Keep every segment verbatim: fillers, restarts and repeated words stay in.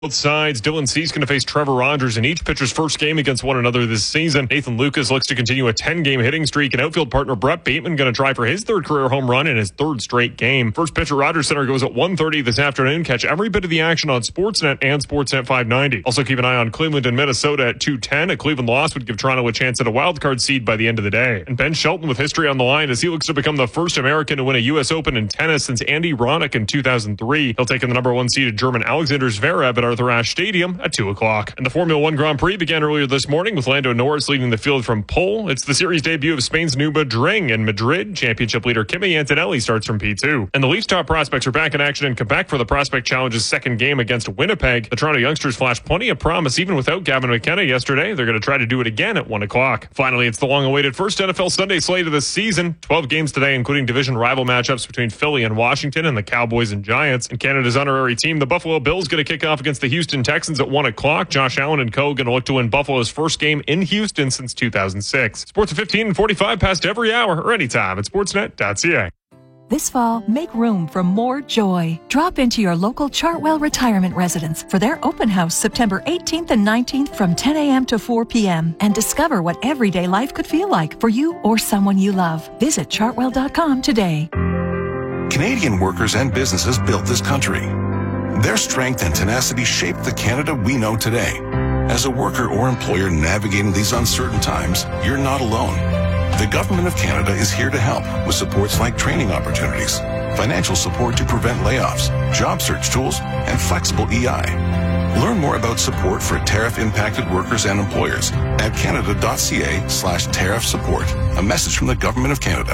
Both sides, Dylan Cease going to face Trevor Rogers in each pitcher's first game against one another this season. Nathan Lucas looks to continue a ten-game hitting streak, and outfield partner Brett Bateman going to try for his third career home run in his third straight game. First pitch at Rogers Center goes at one thirty this afternoon. Catch every bit of the action on Sportsnet and Sportsnet five ninety. Also keep an eye on Cleveland and Minnesota at two ten. A Cleveland loss would give Toronto a chance at a wildcard seed by the end of the day. And Ben Shelton with history on the line as he looks to become the first American to win a U S Open in tennis since Andy Roddick in two thousand three. He'll take in the number one seeded German Alexander Zverev at Arthur Ashe Stadium at two o'clock. And the Formula One Grand Prix began earlier this morning with Lando Norris leading the field from pole. It's the series debut of Spain's Nürburgring in Madrid. Championship leader Kimi Antonelli starts from P two. And the Leafs top prospects are back in action in Quebec for the Prospect Challenge's second game against Winnipeg. The Toronto youngsters flashed plenty of promise even without Gavin McKenna yesterday. They're going to try to do it again at one o'clock. Finally, it's the long-awaited first N F L Sunday slate of the season. twelve games today, including division rival matchups between Philly and Washington and the Cowboys and Giants. And Canada's honorary team, the Buffalo Bills, going to kick off against the Houston Texans at one o'clock. Josh Allen and co. going to look to win Buffalo's first game in Houston since two thousand six. Sports at fifteen and forty-five past every hour or anytime at sportsnet dot c a. This fall, make room for more joy. Drop into your local Chartwell Retirement Residence for their open house September eighteenth and nineteenth from ten a.m. to four p.m. and discover what everyday life could feel like for you or someone you love. Visit chartwell dot com today. Canadian workers and businesses built this country. Their strength and tenacity shaped the Canada we know today. As a worker or employer navigating these uncertain times, you're not alone. The Government of Canada is here to help with supports like training opportunities, financial support to prevent layoffs, job search tools, and flexible E I. Learn more about support for tariff-impacted workers and employers at canada.ca slash tariff support. A message from the Government of Canada.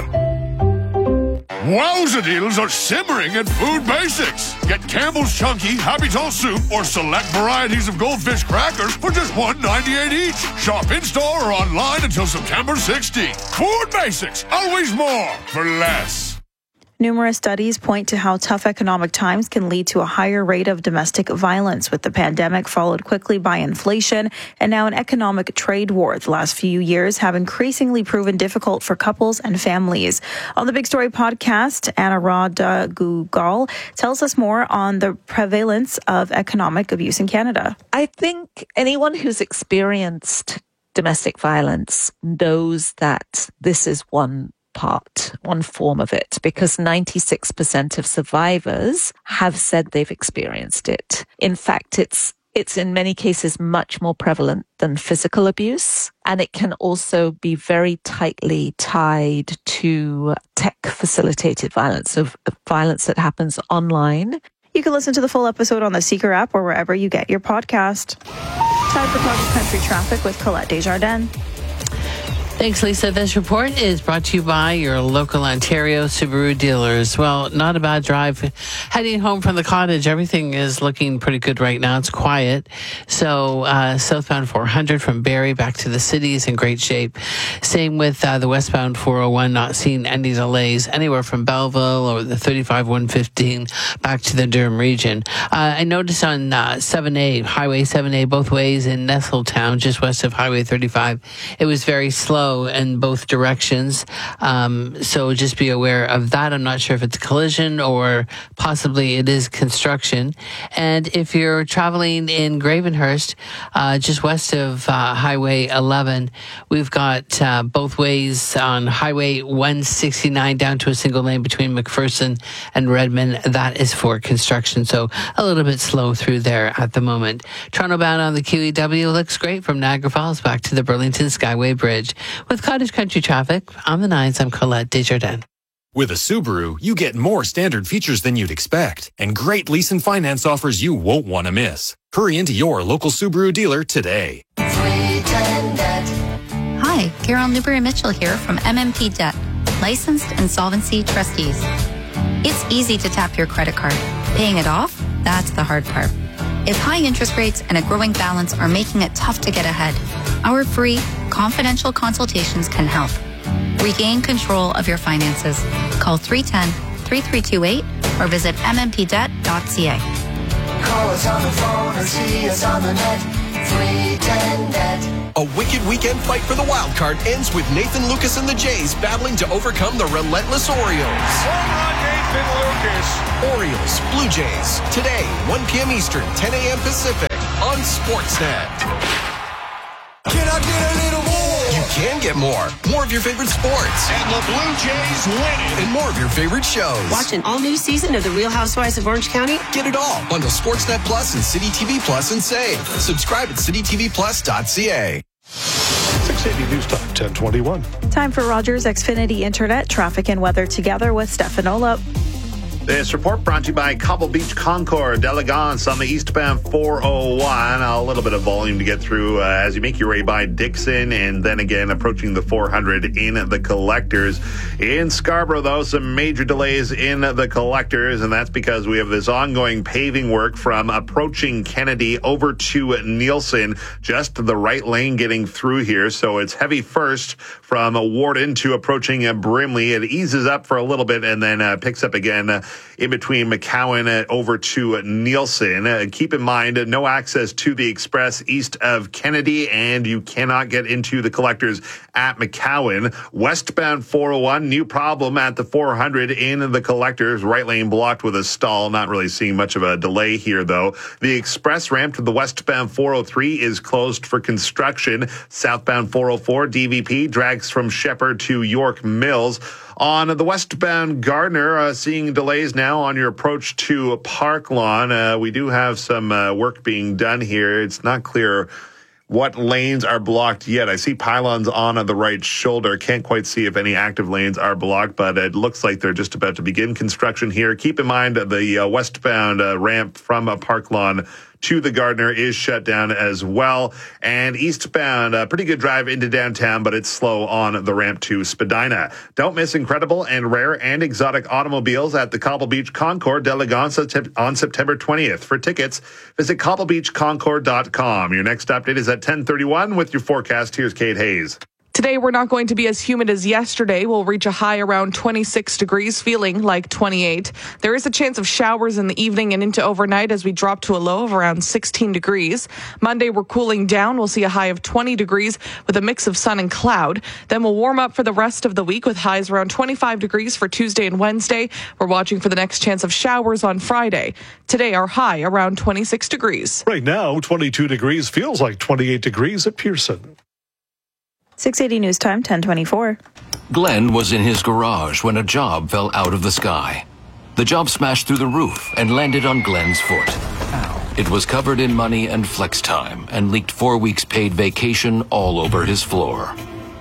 Wowza deals are simmering at Food Basics. Get Campbell's Chunky, Happy Tall Soup, or select varieties of Goldfish crackers for just one dollar and ninety-eight cents each. Shop in-store or online until September sixteenth. Food Basics, always more for less. Numerous studies point to how tough economic times can lead to a higher rate of domestic violence, with the pandemic followed quickly by inflation and now an economic trade war. The last few years have increasingly proven difficult for couples and families. On the Big Story podcast, Anuradha Gugal tells us more on the prevalence of economic abuse in Canada. I think anyone who's experienced domestic violence knows that this is one part, one form of it, because ninety-six percent of survivors have said they've experienced it. In fact, it's it's in many cases much more prevalent than physical abuse, and it can also be very tightly tied to tech-facilitated violence, so violence that happens online. You can listen to the full episode on the Seeker app or wherever you get your podcast. Time for Caucasus Country Traffic with Colette Desjardins. Thanks, Lisa. This report is brought to you by your local Ontario Subaru dealers. Well, not a bad drive. Heading home from the cottage, everything is looking pretty good right now. It's quiet. So uh, southbound four hundred from Barrie back to the city is in great shape. Same with uh, the westbound four oh one, not seeing any delays anywhere from Belleville or the thirty-five one fifteen back to the Durham region. Uh, I noticed on uh, seven A, Highway seven A, both ways in Nestletown, just west of Highway thirty-five, it was very slow in both directions. Um, so just be aware of that. I'm not sure if it's a collision or possibly it is construction. And if you're traveling in Gravenhurst, uh, just west of uh, Highway eleven, we've got uh, both ways on Highway one sixty-nine down to a single lane between McPherson and Redmond. That is for construction. So a little bit slow through there at the moment. Toronto bound on the Q E W looks great from Niagara Falls back to the Burlington Skyway Bridge. With Cottage Country Traffic, on the nines, I'm Colette Desjardins. With a Subaru, you get more standard features than you'd expect and great lease and finance offers you won't want to miss. Hurry into your local Subaru dealer today. Hi, Carol Newberry-Mitchell here from M M P Debt, licensed insolvency trustees. It's easy to tap your credit card. Paying it off, that's the hard part. If high interest rates and a growing balance are making it tough to get ahead, our free, confidential consultations can help. Regain control of your finances. Call three one zero, three three two eight or visit m m p debt dot c a. Call us on the phone or see us on the net. three ten net. A wicked weekend fight for the wild card ends with Nathan Lucas and the Jays battling to overcome the relentless Orioles. Home run, Nathan Lucas. Orioles, Blue Jays, today, one p.m. Eastern, ten a.m. Pacific, on Sportsnet. Can I get a little more? You can get more. More of your favorite sports. And the Blue Jays win it. And more of your favorite shows. Watch an all-new season of The Real Housewives of Orange County. Get it all. Bundle Sportsnet Plus and City T V Plus and save. Subscribe at city t v plus dot c a. six eighty News Time, ten twenty-one. Time for Rogers Xfinity Internet traffic and weather together with Stefan Olop. This report brought to you by Cobble Beach Concord d'Elegance on the eastbound four oh one. A little bit of volume to get through uh, as you make your way by Dixon and then again approaching the four hundred in the collectors. In Scarborough, though, some major delays in the collectors, and that's because we have this ongoing paving work from approaching Kennedy over to Nielsen. Just the right lane getting through here, so it's heavy first from Warden to approaching Brimley. It eases up for a little bit and then uh, picks up again uh, in between McCowan uh, over to Nielsen. Uh, keep in mind, uh, no access to the express east of Kennedy, and you cannot get into the collectors at McCowan. Westbound four oh one, new problem at the four hundred in the collectors. Right lane blocked with a stall. Not really seeing much of a delay here, though. The express ramp to the westbound four oh three is closed for construction. Southbound four oh four, D V P, drags from Shepherd to York Mills. On the westbound Gardner, uh, seeing delays now on your approach to Park Lawn. Uh, we do have some uh, work being done here. It's not clear what lanes are blocked yet. I see pylons on the right shoulder. Can't quite see if any active lanes are blocked, but it looks like they're just about to begin construction here. Keep in mind the uh, westbound uh, ramp from uh, Park Lawn to the Gardner is shut down as well. And eastbound, a pretty good drive into downtown, but it's slow on the ramp to Spadina. Don't miss incredible and rare and exotic automobiles at the Cobble Beach Concord d'Elegance on September twentieth. For tickets, visit cobble beach concord dot com. Your next update is at ten thirty-one with your forecast. Here's Kate Hayes. Today, we're not going to be as humid as yesterday. We'll reach a high around twenty-six degrees, feeling like twenty-eight. There is a chance of showers in the evening and into overnight as we drop to a low of around sixteen degrees. Monday, we're cooling down. We'll see a high of twenty degrees with a mix of sun and cloud. Then we'll warm up for the rest of the week with highs around twenty-five degrees for Tuesday and Wednesday. We're watching for the next chance of showers on Friday. Today, our high around twenty-six degrees. Right now, twenty-two degrees feels like twenty-eight degrees at Pearson. six eighty News Time, ten twenty-four. Glenn was in his garage when a job fell out of the sky. The job smashed through the roof and landed on Glenn's foot. Ow. It was covered in money and flex time and leaked four weeks paid vacation all over his floor.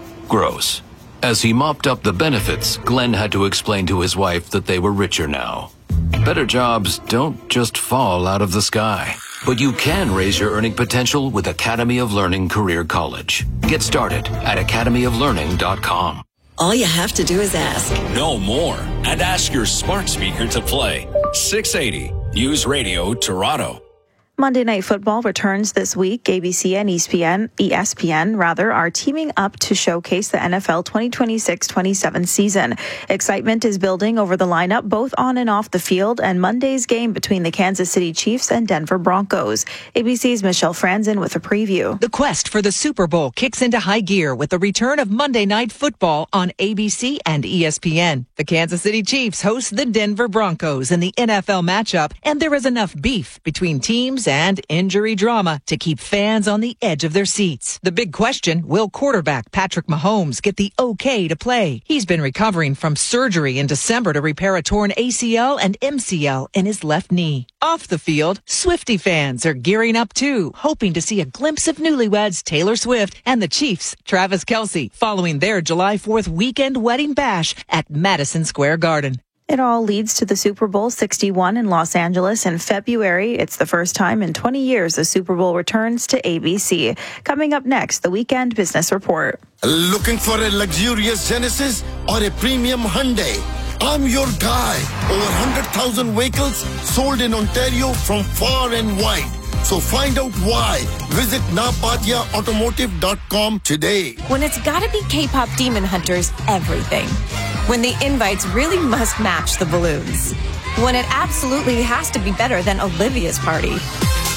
Gross. As he mopped up the benefits, Glenn had to explain to his wife that they were richer now. Better jobs don't just fall out of the sky. But you can raise your earning potential with Academy of Learning Career College. Get started at academy of learning dot com. All you have to do is ask. Know more and ask your smart speaker to play. six eighty News Radio Toronto. Monday Night Football returns this week. A B C and E S P N, E S P N rather, are teaming up to showcase the N F L twenty twenty-six twenty-seven season. Excitement is building over the lineup, both on and off the field, and Monday's game between the Kansas City Chiefs and Denver Broncos. A B C's Michelle Franzen with a preview. The quest for the Super Bowl kicks into high gear with the return of Monday Night Football on A B C and E S P N. The Kansas City Chiefs host the Denver Broncos in the N F L matchup, and there is enough beef between teams and injury drama to keep fans on the edge of their seats. The big question, will quarterback Patrick Mahomes get the okay to play? He's been recovering from surgery in December to repair a torn A C L and M C L in his left knee. Off the field, Swiftie fans are gearing up too, hoping to see a glimpse of newlyweds Taylor Swift and the Chiefs' Travis Kelce following their July fourth weekend wedding bash at Madison Square Garden. It all leads to the Super Bowl sixty-one in Los Angeles in February. It's the first time in twenty years the Super Bowl returns to A B C. Coming up next, the Weekend Business Report. Looking for a luxurious Genesis or a premium Hyundai? I'm your guy. Over one hundred thousand vehicles sold in Ontario from far and wide. So find out why. Visit napatia automotive dot com today. When it's gotta be K-pop Demon Hunters, everything. When the invites really must match the balloons. When it absolutely has to be better than Olivia's party.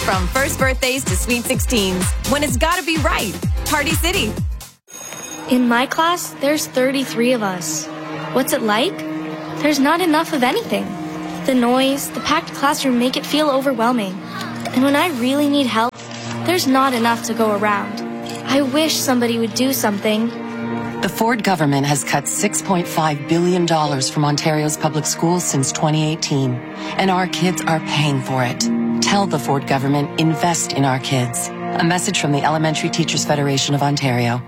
From first birthdays to sweet sixteens, when it's gotta be right. Party City. In my class, there's thirty-three of us. What's it like? There's not enough of anything. The noise, the packed classroom make it feel overwhelming. And when I really need help, there's not enough to go around. I wish somebody would do something. The Ford government has cut six point five billion dollars from Ontario's public schools since twenty eighteen, and our kids are paying for it. Tell the Ford government, invest in our kids. A message from the Elementary Teachers Federation of Ontario.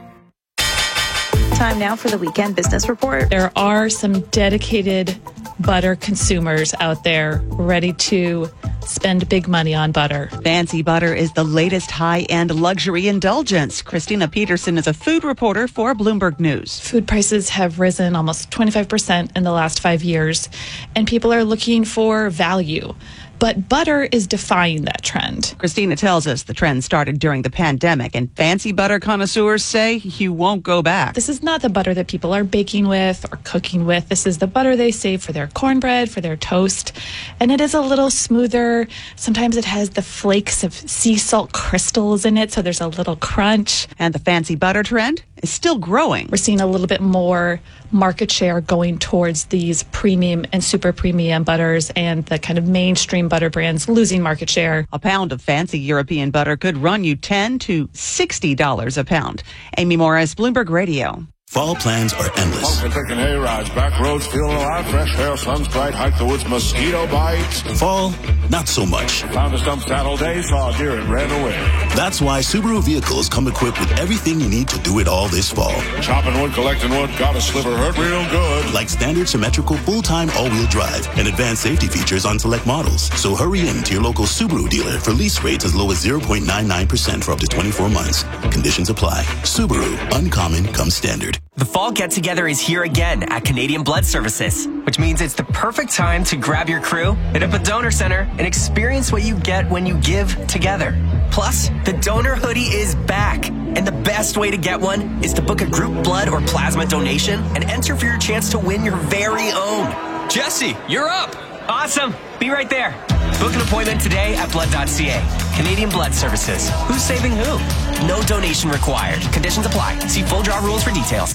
Time now for the Weekend Business Report. There are some dedicated butter consumers out there ready to spend big money on butter. Fancy butter is the latest high-end luxury indulgence. Christina Peterson is a food reporter for Bloomberg News. Food prices have risen almost twenty-five percent in the last five years, and people are looking for value. But butter is defying that trend. Christina tells us the trend started during the pandemic, and fancy butter connoisseurs say you won't go back. This is not the butter that people are baking with or cooking with. This is the butter they save for their cornbread, for their toast. And it is a little smoother. Sometimes it has the flakes of sea salt crystals in it, so there's a little crunch. And the fancy butter trend is still growing. We're seeing a little bit more market share going towards these premium and super premium butters, and the kind of mainstream butter brands losing market share. A pound of fancy European butter could run you ten to sixty dollars a pound. Amy Morris, Bloomberg Radio. Fall plans are endless. Taking hay rides, back roads, feeling alive, fresh air, sun's bright, hike the woods, mosquito bites. Fall, not so much. Found a stump saddle day, saw a deer and ran away. That's why Subaru vehicles come equipped with everything you need to do it all this fall. Chopping wood, collecting wood, got a sliver, hurt real good. Like standard symmetrical full-time all-wheel drive and advanced safety features on select models. So hurry in to your local Subaru dealer for lease rates as low as zero point nine nine percent for up to twenty-four months. Conditions apply. Subaru, uncommon comes standard. The fall get-together is here again at Canadian Blood Services, which means it's the perfect time to grab your crew, hit up a donor center, and experience what you get when you give together. Plus, the donor hoodie is back, and the best way to get one is to book a group blood or plasma donation and enter for your chance to win your very own. Jesse, you're up! Awesome! Be right there. Book an appointment today at blood dot c a. Canadian Blood Services. Who's saving who? No donation required. Conditions apply. See full draw rules for details.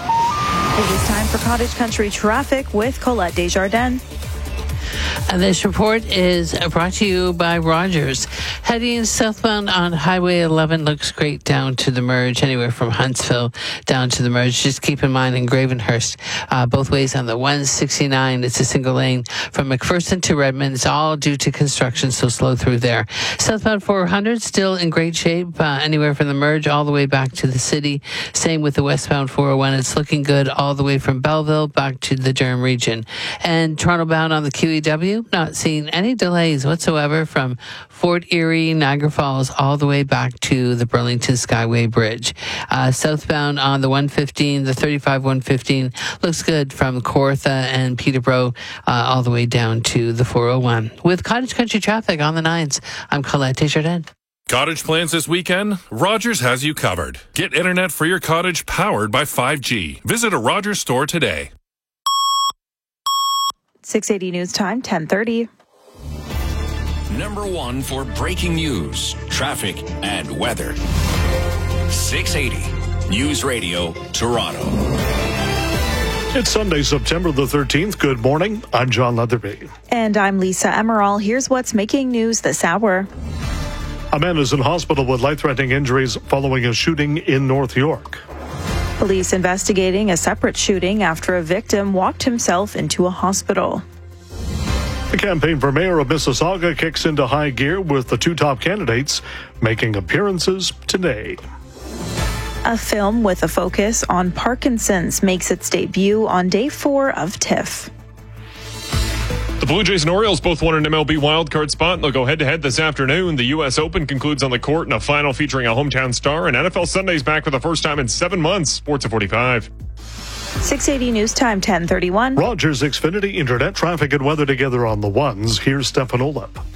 It is time for Cottage Country Traffic with Colette Desjardins. And this report is brought to you by Rogers. Heading southbound on Highway eleven looks great down to the merge, anywhere from Huntsville down to the merge. Just keep in mind in Gravenhurst, uh, both ways on the one sixty-nine, it's a single lane from McPherson to Redmond. It's all due to construction, so slow through there. Southbound four hundred, still in great shape, uh, anywhere from the merge all the way back to the city. Same with the westbound four oh one. It's looking good all the way from Belleville back to the Durham region. And Toronto bound on the Q E W, not seeing any delays whatsoever from Fort Erie, Niagara Falls, all the way back to the Burlington Skyway Bridge. Uh, southbound on the one fifteen, the thirty-five one fifteen, looks good from Kawartha and Peterborough, uh, all the way down to the four oh one. With Cottage Country Traffic on the nines, I'm Colette Desjardins. Cottage plans this weekend? Rogers has you covered. Get internet for your cottage powered by five G. Visit a Rogers store today. six eighty News Time, ten thirty. Number one for breaking news, traffic, and weather. six eighty News Radio, Toronto. It's Sunday, September the thirteenth. Good morning. I'm John Leatherby. And I'm Lisa Emerald. Here's what's making news this hour. A man is in hospital with life-threatening injuries following a shooting in North York. Police investigating a separate shooting after a victim walked himself into a hospital. The campaign for mayor of Mississauga kicks into high gear with the two top candidates making appearances today. A film with a focus on Parkinson's makes its debut on day four of TIFF. The Blue Jays and Orioles both won an M L B wildcard spot, and they'll go head-to-head this afternoon. The U S Open concludes on the court in a final featuring a hometown star, and N F L Sunday's back for the first time in seven months. Sports at forty-five. six eighty News Time, ten thirty-one. Rogers Xfinity Internet traffic and weather together on the ones. Here's Stefan Olip.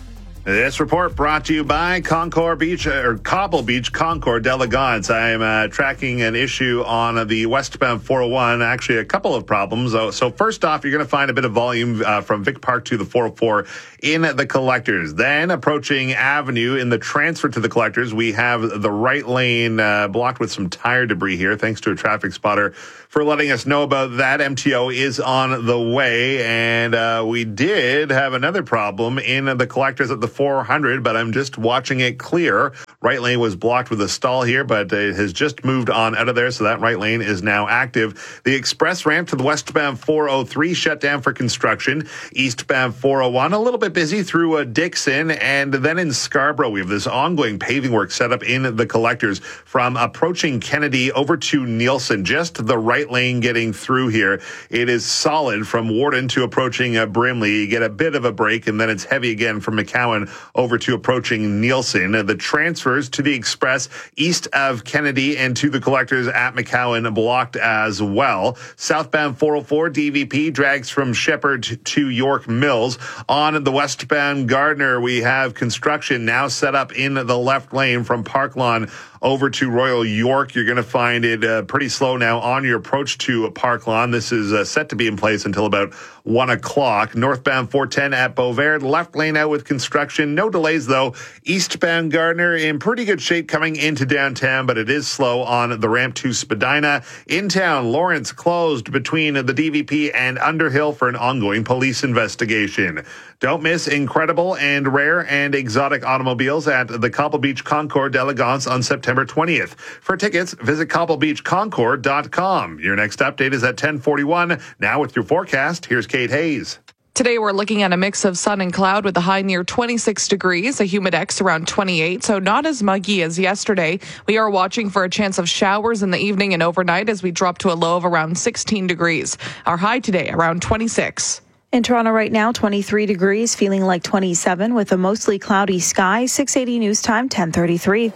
This report brought to you by Concord Beach, or Cobble Beach Concord d'Elegance. I am uh, tracking an issue on the westbound four oh one. Actually, a couple of problems. So first off, you're going to find a bit of volume uh, from Vic Park to the four oh four in the collectors. Then approaching Avenue in the transfer to the collectors, we have the right lane uh, blocked with some tire debris here. Thanks to a traffic spotter for letting us know about that. M T O is on the way, and uh, we did have another problem in the collectors at the four hundred, but I'm just watching it clear. Right lane was blocked with a stall here, but it has just moved on out of there, so that right lane is now active. The express ramp to the westbound four oh three shut down for construction. Eastbound four oh one, a little bit busy through uh, Dixon, and then in Scarborough, we have this ongoing paving work set up in the collectors from approaching Kennedy over to Nielsen, just the right lane getting through here. It is solid from Warden to approaching uh, Brimley. You get a bit of a break, and then it's heavy again from McCowan over to approaching Nielsen. Uh, the transfers to the express east of Kennedy and to the collectors at McCowan blocked as well. Southbound four oh four D V P drags from Shepherd to York Mills. On the westbound Gardner, we have construction now set up in the left lane from Park Lawn over to Royal York. You're going to find it uh, pretty slow now on your approach to Park Lawn. This is uh, set to be in place until about one o'clock. Northbound four ten at Beauvert, left lane out with construction. No delays, though. Eastbound Gardner in pretty good shape coming into downtown, but it is slow on the ramp to Spadina. In town, Lawrence closed between the D V P and Underhill for an ongoing police investigation. Don't miss incredible and rare and exotic automobiles at the Cobble Beach Concord d'Elegance on September twentieth. For tickets, visit cobble beach concord dot com. Your next update is at ten forty-one. Now with your forecast, here's Kate Hayes. Today, we're looking at a mix of sun and cloud with a high near twenty-six degrees, a humidex around twenty-eight, so not as muggy as yesterday. We are watching for a chance of showers in the evening and overnight as we drop to a low of around sixteen degrees. Our high today around twenty-six. In Toronto right now, twenty-three degrees, feeling like twenty-seven with a mostly cloudy sky. six eighty news time, ten thirty-three.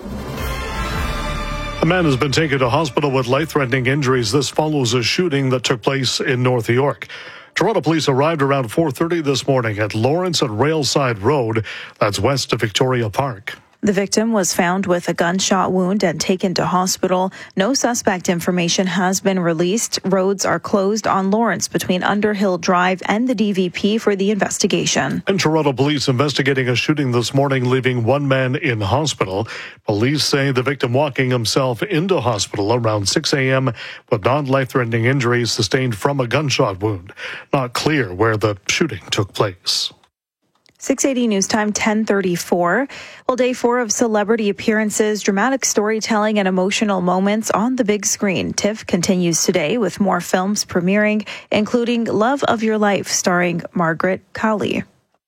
A man has been taken to hospital with life-threatening injuries. This follows a shooting that took place in North York. Toronto police arrived around four thirty this morning at Lawrence and Railside Road. That's west of Victoria Park. The victim was found with a gunshot wound and taken to hospital. No suspect information has been released. Roads are closed on Lawrence between Underhill Drive and the D V P for the investigation. And Toronto police investigating a shooting this morning, leaving one man in hospital. Police say the victim walking himself into hospital around six a.m. with non-life-threatening injuries sustained from a gunshot wound. Not clear where the shooting took place. six eighty news time, ten thirty-four. Well, day four of celebrity appearances, dramatic storytelling and emotional moments on the big screen. TIFF continues today with more films premiering, including Love of Your Life, starring Margaret Qualley.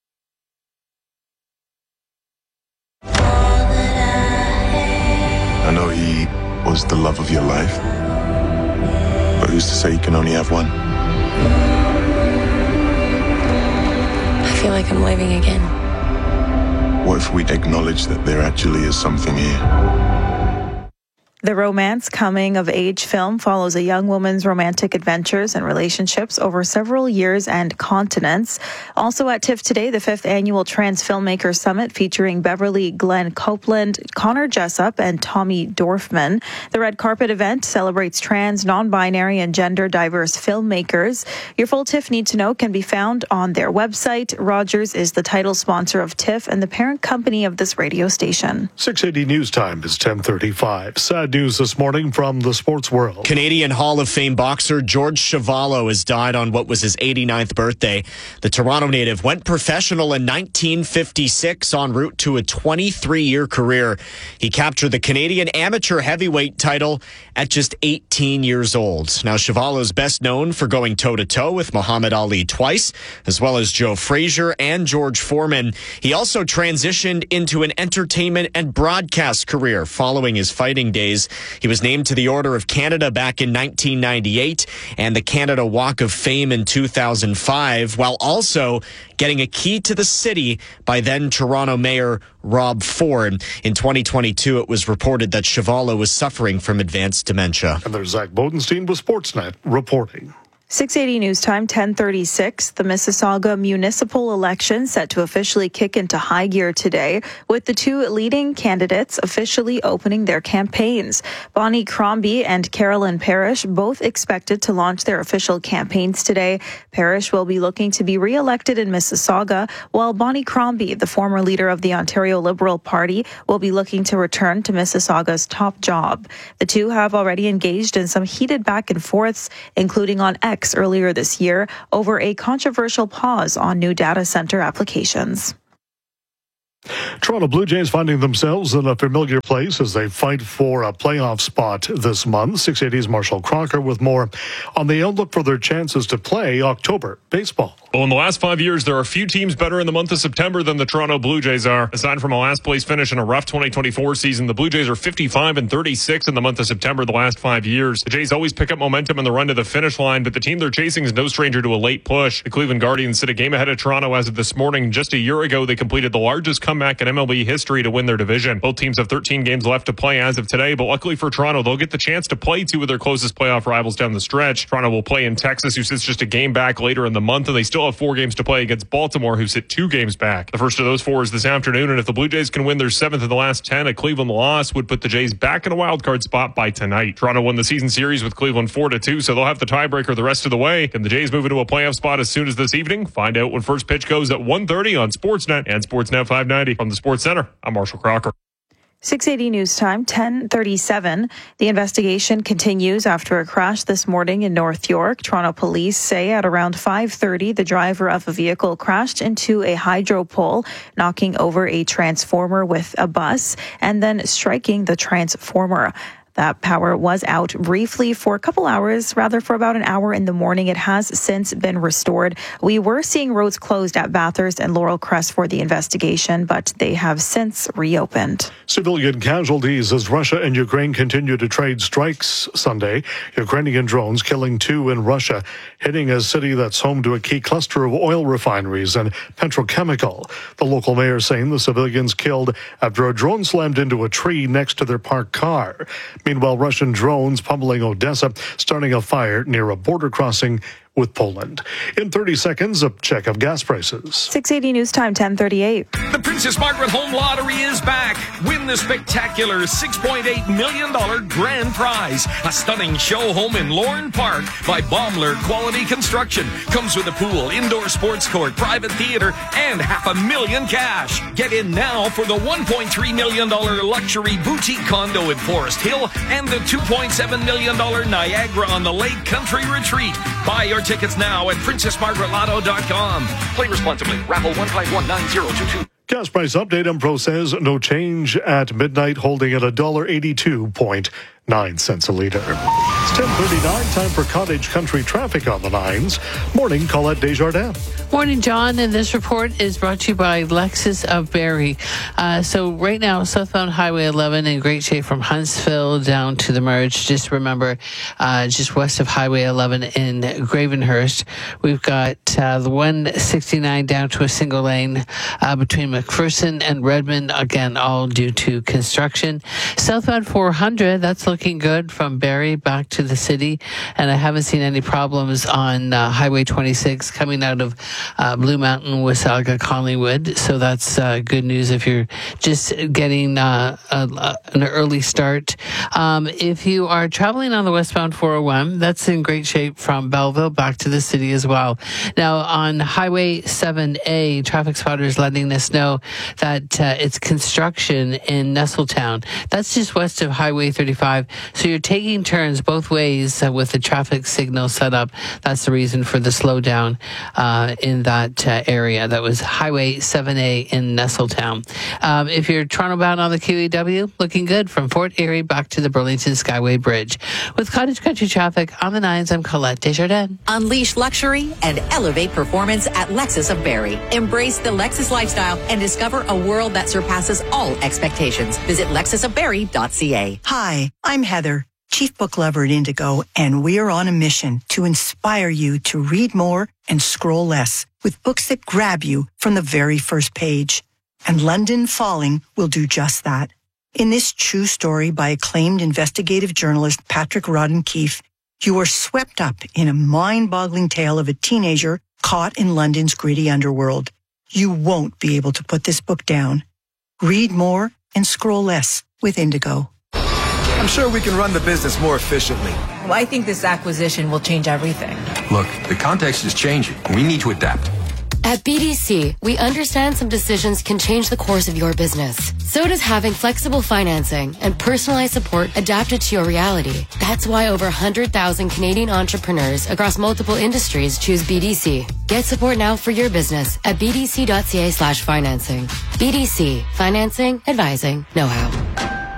I know he was the love of your life, but who's to say you can only have one? I feel like I'm living again. What if we acknowledge that there actually is something here? The romance coming-of-age film follows a young woman's romantic adventures and relationships over several years and continents. Also at TIFF today, the fifth annual Trans Filmmaker Summit featuring Beverly Glenn Copeland, Connor Jessup, and Tommy Dorfman. The red carpet event celebrates trans, non-binary, and gender-diverse filmmakers. Your full TIFF Need to Know can be found on their website. Rogers is the title sponsor of TIFF and the parent company of this radio station. six eighty news time is ten thirty-five. Sad news this morning from the sports world. Canadian Hall of Fame boxer George Chuvalo has died on what was his eighty-ninth birthday. The Toronto native went professional in nineteen fifty-six en route to a twenty-three-year career. He captured the Canadian amateur heavyweight title at just eighteen years old. Now, Chuvalo's best known for going toe-to-toe with Muhammad Ali twice, as well as Joe Frazier and George Foreman. He also transitioned into an entertainment and broadcast career following his fighting days. He was named to the Order of Canada back in nineteen ninety-eight and the Canada Walk of Fame in two thousand five, while also getting a key to the city by then Toronto Mayor Rob Ford. In twenty twenty-two, it was reported that Chuvalo was suffering from advanced dementia. And there's Zach Bodenstein with Sportsnet reporting. six eighty News Time, ten thirty-six. The Mississauga municipal election set to officially kick into high gear today, with the two leading candidates officially opening their campaigns. Bonnie Crombie and Carolyn Parrish both expected to launch their official campaigns today. Parrish will be looking to be re-elected in Mississauga, while Bonnie Crombie, the former leader of the Ontario Liberal Party, will be looking to return to Mississauga's top job. The two have already engaged in some heated back and forths, including on X earlier this year over a controversial pause on new data center applications. Toronto Blue Jays finding themselves in a familiar place as they fight for a playoff spot this month. six eighty's Marshall Crocker with more on the outlook for their chances to play October baseball. Well, in the last five years, there are a few teams better in the month of September than the Toronto Blue Jays are. Aside from a last place finish in a rough twenty twenty-four season, the Blue Jays are fifty-five and thirty-six in the month of September the last five years. The Jays always pick up momentum in the run to the finish line, but the team they're chasing is no stranger to a late push. The Cleveland Guardians sit a game ahead of Toronto as of this morning. Just a year ago, they completed the largest comeback in M L B history to win their division. Both teams have thirteen games left to play as of today, but luckily for Toronto, they'll get the chance to play two of their closest playoff rivals down the stretch. Toronto will play in Texas, who sits just a game back later in the month, and they still have four games to play against Baltimore, who sit two games back. The first of those four is this afternoon, and if the Blue Jays can win their seventh of the last ten, a Cleveland loss would put the Jays back in a wild card spot by tonight. Toronto won the season series with Cleveland four to two, so they'll have the tiebreaker the rest of the way. Can the Jays move into a playoff spot as soon as this evening? Find out when first pitch goes at one thirty on Sportsnet and Sportsnet five ninety. From the Sports Center, I'm Marshall Crocker. six eighty News Time, ten thirty-seven. The investigation continues after a crash this morning in North York. Toronto police say at around five thirty, the driver of a vehicle crashed into a hydro pole, knocking over a transformer with a bus and then striking the transformer. That power was out briefly for a couple hours, rather for about an hour in the morning. It has since been restored. We were seeing roads closed at Bathurst and Laurel Crest for the investigation, but they have since reopened. Civilian casualties as Russia and Ukraine continue to trade strikes Sunday. Ukrainian drones killing two in Russia, hitting a city that's home to a key cluster of oil refineries and petrochemical. The local mayor saying the civilians killed after a drone slammed into a tree next to their parked car. Meanwhile, Russian drones pummeling Odessa, starting a fire near a border crossing with Poland. In thirty seconds, a check of gas prices. six eighty News Time, ten thirty-eight. The Princess Margaret Home Lottery is back. Win the spectacular six point eight million dollars grand prize. A stunning show home in Lorne Park by Baumler Quality Construction. Comes with a pool, indoor sports court, private theater, and half a million cash. Get in now for the one point three million dollars luxury boutique condo in Forest Hill and the two point seven million dollars Niagara on the Lake Country Retreat. Buy your tickets now at princess margaret lotto dot com. Play responsibly. Raffle one five one nine zero two two. Gas price update. Empro says no change at midnight, holding at one dollar eighty-two point nine cents a liter. It's ten thirty-nine. Time for Cottage Country traffic on the nines. Morning, Colette Desjardins. Morning, John. And this report is brought to you by Lexus of Barrie. Uh, so right now, southbound Highway eleven in great shape from Huntsville down to the merge. Just remember, uh, just west of Highway eleven in Gravenhurst, we've got uh, the one sixty-nine down to a single lane uh, between McPherson and Redmond. Again, all due to construction. Southbound four hundred, that's looking good from Barrie back to the city. And I haven't seen any problems on uh, Highway twenty-six coming out of Uh, Blue Mountain, Wasaga, Collingwood. So that's uh, good news if you're just getting uh, a, a, an early start. Um, if you are traveling on the westbound four oh one, that's in great shape from Belleville back to the city as well. Now on Highway seven A, traffic spotters letting us know that uh, it's construction in Nestletown. That's just west of Highway thirty-five. So you're taking turns both ways uh, with the traffic signal set up. That's the reason for the slowdown uh, in in that uh, area. That was Highway seven A in Nestletown. Um, if you're Toronto bound on the Q E W, looking good from Fort Erie back to the Burlington Skyway Bridge. With Cottage Country traffic on the nines, I'm Colette Desjardins. Unleash luxury and elevate performance at Lexus of Barrie. Embrace the Lexus lifestyle and discover a world that surpasses all expectations. Visit lexus of barrie dot c a. Hi, I'm Heather, Chief Book Lover at Indigo, and we're on a mission to inspire you to read more and scroll less with books that grab you from the very first page. And London Falling will do just that. In this true story by acclaimed investigative journalist Patrick Rodden Keefe, You are swept up in a mind-boggling tale of a teenager caught in London's gritty underworld. You won't be able to put this book down. Read more and scroll less with Indigo. I'm sure we can run the business more efficiently. Well, I think this acquisition will change everything. Look, the context is changing. We need to adapt. At B D C, we understand some decisions can change the course of your business. So does having flexible financing and personalized support adapted to your reality. That's why over one hundred thousand Canadian entrepreneurs across multiple industries choose B D C. Get support now for your business at bdc.ca slash financing. B D C. Financing, advising, know-how.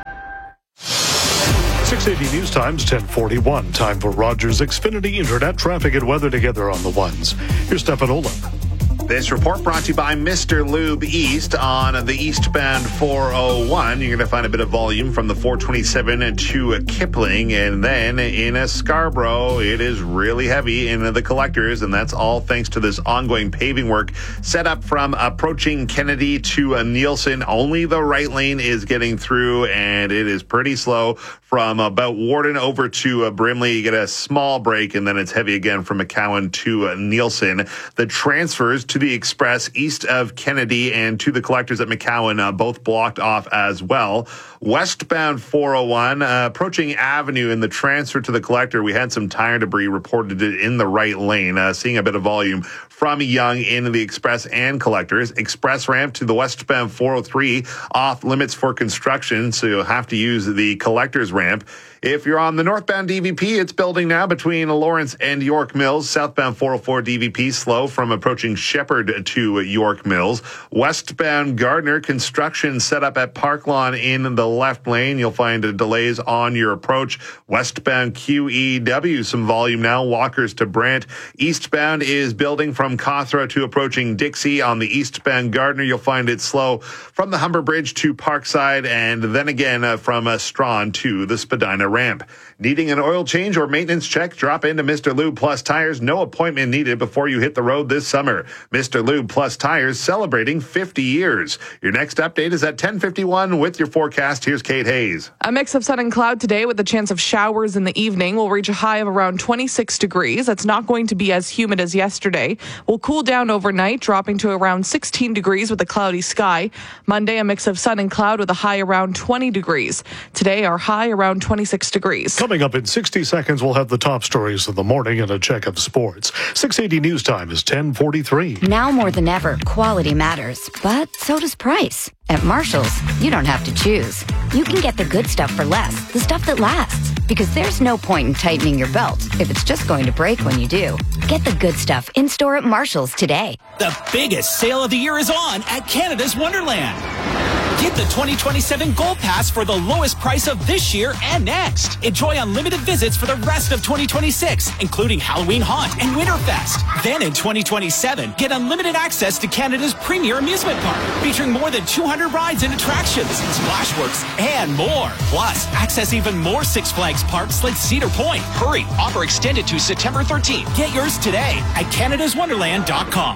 six eighty News Times, ten forty-one. Time for Rogers Xfinity Internet traffic and weather together on the ones. Here's Stefan Olaf. This report brought to you by Mister Lube East on the eastbound four oh one. You're going to find a bit of volume from the four twenty-seven to Kipling. And then in a Scarborough, it is really heavy in the collectors. And that's all thanks to this ongoing paving work set up from approaching Kennedy to Nielsen. Only the right lane is getting through, and it is pretty slow from about Warden over to Brimley. You get a small break, and then it's heavy again from McCowan to Nielsen. The transfers to the Express east of Kennedy and to the collectors at McCowan, uh, both blocked off as well. Westbound four oh one, uh, approaching Avenue in the transfer to the collector, we had some tire debris reported in the right lane, uh, seeing a bit of volume from Young in the Express and collectors. Express ramp to the westbound four oh three off limits for construction, so you'll have to use the collectors ramp. If you're on the northbound D V P, it's building now between Lawrence and York Mills. Southbound four oh four D V P slow from approaching Shepherd to York Mills. Westbound Gardner, construction set up at Park Lawn in the left lane. You'll find delays on your approach. Westbound Q E W, some volume now. Walkers to Brant. Eastbound is building from Cawthra to approaching Dixie. On the eastbound Gardner, you'll find it slow from the Humber Bridge to Parkside, and then again uh, from uh, Strawn to the Spadina ramp. Needing an oil change or maintenance check? Drop into Mister Lube Plus Tires. No appointment needed before you hit the road this summer. Mister Lube Plus Tires celebrating fifty years. Your next update is at ten fifty-one with your forecast. Here's Kate Hayes. A mix of sun and cloud today with a chance of showers in the evening. We'll reach a high of around twenty-six degrees. That's not going to be as humid as yesterday. We'll cool down overnight, dropping to around sixteen degrees with a cloudy sky. Monday, a mix of sun and cloud with a high around twenty degrees. Today, our high around twenty-six degrees. Coming up in sixty seconds, we'll have the top stories of the morning and a check of sports. six eighty News Time is ten forty-three. Now more than ever, quality matters, but so does price. At Marshall's, you don't have to choose. You can get the good stuff for less, the stuff that lasts. Because there's no point in tightening your belt if it's just going to break when you do. Get the good stuff in store at Marshall's today. The biggest sale of the year is on at Canada's Wonderland. Get the twenty twenty-seven Gold Pass for the lowest price of this year and next. Enjoy unlimited visits for the rest of twenty twenty-six, including Halloween Haunt and Winterfest. Then in twenty twenty-seven, get unlimited access to Canada's premier amusement park, featuring more than two hundred rides and attractions, Splashworks, and more. Plus, access even more Six Flags parks like Cedar Point. Hurry, offer extended to September thirteenth. Get yours today at canada's wonderland dot com.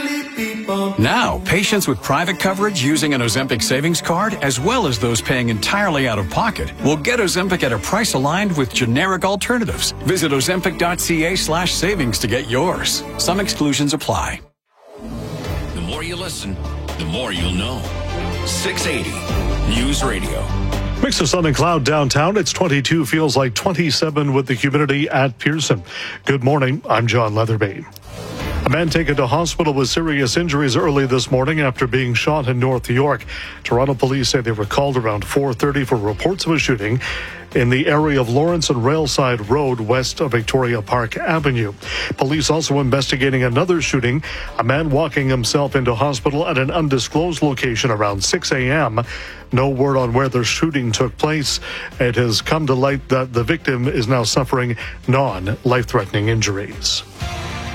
Now, patients with private coverage using an Ozempic savings card, as well as those paying entirely out of pocket, will get Ozempic at a price aligned with generic alternatives. Visit ozempic.ca slash savings to get yours. Some exclusions apply. The more you listen, the more you'll know. six eighty News Radio. Mix of sun and cloud downtown. It's twenty-two, feels like twenty-seven with the humidity at Pearson. Good morning. I'm John Leatherby. A man taken to hospital with serious injuries early this morning after being shot in North York. Toronto police say they were called around four thirty for reports of a shooting in the area of Lawrence and Railside Road west of Victoria Park Avenue. Police also investigating another shooting, a man walking himself into hospital at an undisclosed location around six a.m. No word on where the shooting took place. It has come to light that the victim is now suffering non-life-threatening injuries.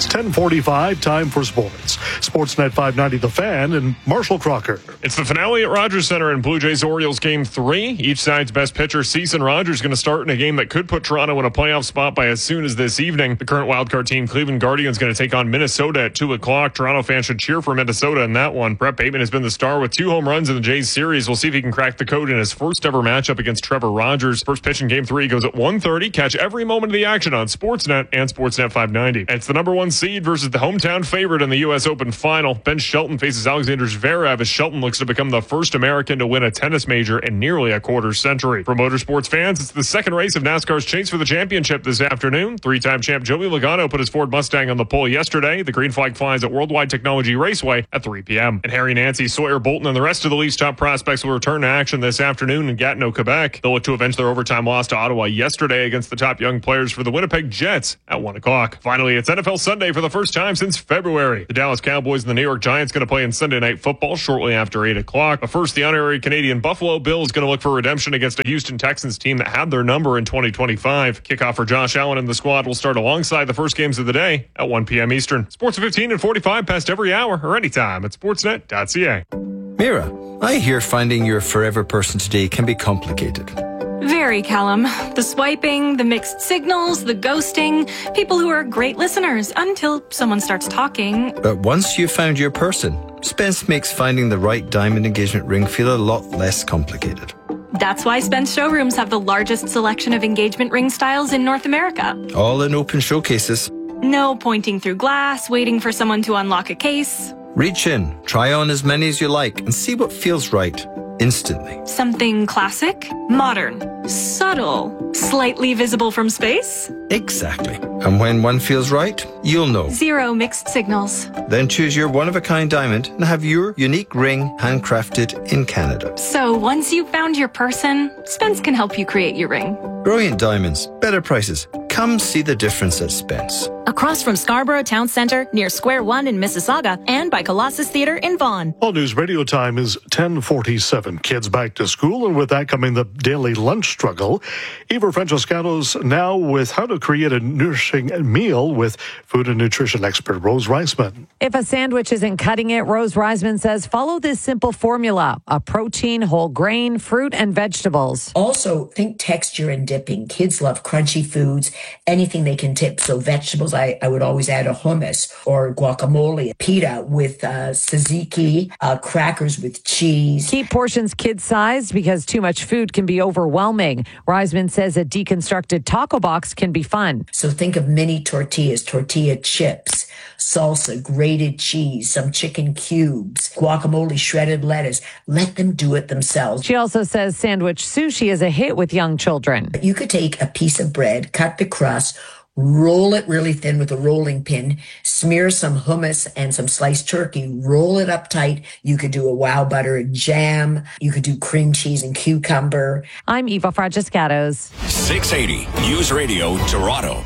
It's ten forty-five, time for sports. Sportsnet five ninety The Fan and Marshall Crocker. It's the finale at Rogers Center in Blue Jays-Orioles Game three. Each side's best pitcher, Ceason Rogers, going to start in a game that could put Toronto in a playoff spot by as soon as this evening. The current wildcard team, Cleveland Guardians, going to take on Minnesota at two o'clock. Toronto fans should cheer for Minnesota in that one. Brett Bateman has been the star with two home runs in the Jays series. We'll see if he can crack the code in his first ever matchup against Trevor Rogers. First pitch in Game three goes at one thirty. Catch every moment of the action on Sportsnet and Sportsnet five ninety. And it's the number one seed versus the hometown favorite in the U S Open final. Ben Shelton faces Alexander Zverev as Shelton looks to become the first American to win a tennis major in nearly a quarter century. For motorsports fans, it's the second race of NASCAR's chase for the championship this afternoon. Three-time champ Joey Logano put his Ford Mustang on the pole yesterday. The green flag flies at Worldwide Technology Raceway at three p.m. And Harry Nancy, Sawyer Bolton, and the rest of the Leafs' top prospects will return to action this afternoon in Gatineau, Quebec. They'll look to avenge their overtime loss to Ottawa yesterday against the top young players for the Winnipeg Jets at one o'clock. Finally, it's N F L Sunday for the first time since February. The Dallas Cowboys and the New York Giants going to play in Sunday Night Football shortly after eight o'clock. But first, the honorary Canadian Buffalo Bills going to look for redemption against a Houston Texans team that had their number in twenty twenty-five. Kickoff for Josh Allen and the squad will start alongside the first games of the day at one p.m. Eastern. Sports at fifteen and forty-five past every hour or anytime at sportsnet dot c a. Mira, I hear finding your forever person today can be complicated. Very, Callum. The swiping, the mixed signals, the ghosting. People who are great listeners until someone starts talking. But once you've found your person, Spence makes finding the right diamond engagement ring feel a lot less complicated. That's why Spence showrooms have the largest selection of engagement ring styles in North America. All in open showcases. No pointing through glass, waiting for someone to unlock a case. Reach in, try on as many as you like, and see what feels right instantly. Something classic, modern, subtle, slightly visible from space. Exactly. And when one feels right, you'll know. Zero mixed signals. Then choose your one-of-a-kind diamond and have your unique ring handcrafted in Canada. So once you've found your person, Spence can help you create your ring. Brilliant diamonds, better prices. Come see the difference at Spence. Across from Scarborough Town Centre, near Square One in Mississauga, and by Colossus Theatre in Vaughan. All News Radio time is ten forty-seven. Kids back to school, and with that coming the daily lunch struggle. Eva Francescanos now with how to create a nourishing meal with food and nutrition expert Rose Reisman. If a sandwich isn't cutting it, Rose Reisman says follow this simple formula: a protein, whole grain, fruit, and vegetables. Also, think texture and dipping. Kids love crunchy foods, anything they can dip. So vegetables, I, I would always add a hummus or guacamole, pita with uh, tzatziki, uh, crackers with cheese. Keep portions kid-sized because too much food can be overwhelming. Reisman says a deconstructed taco box can be fun. So think of mini tortillas, tortilla chips, salsa, grated cheese, some chicken cubes, guacamole, shredded lettuce. Let them do it themselves. She also says sandwich sushi is a hit with young children. You could take a piece of bread, cut the crust, roll it really thin with a rolling pin, smear some hummus and some sliced turkey, roll it up tight. You could do a wow butter jam. You could do cream cheese and cucumber. I'm Eva Francescanos. six eighty News Radio, Toronto.